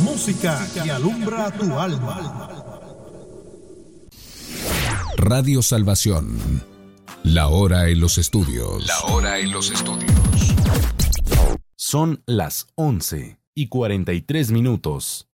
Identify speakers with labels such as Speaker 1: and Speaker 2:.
Speaker 1: música que alumbra tu alma.
Speaker 2: Radio Salvación. La hora en los estudios.
Speaker 3: Son las 11:43.